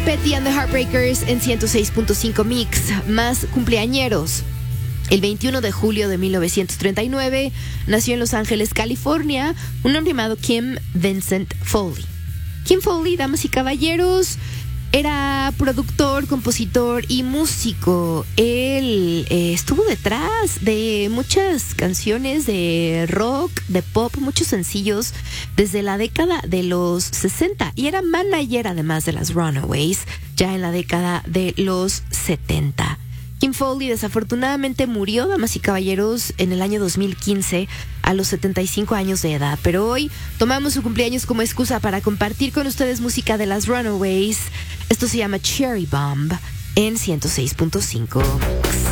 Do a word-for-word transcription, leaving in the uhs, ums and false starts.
Petty and the Heartbreakers en ciento seis punto cinco Mix. Más cumpleañeros. El veintiuno de julio de mil novecientos treinta y nueve nació en Los Ángeles, California, un hombre llamado Kim Vincent Foley. Kim Foley, damas y caballeros, era productor, compositor y músico. Él eh, estuvo detrás de muchas canciones de rock, de pop, muchos sencillos desde la década de los sesenta y era manager además de las Runaways ya en la década de los setenta. Kim Foley desafortunadamente murió, damas y caballeros, en el año dos mil quince a los setenta y cinco años de edad. Pero hoy tomamos su cumpleaños como excusa para compartir con ustedes música de las Runaways. Esto se llama Cherry Bomb en ciento seis punto cinco.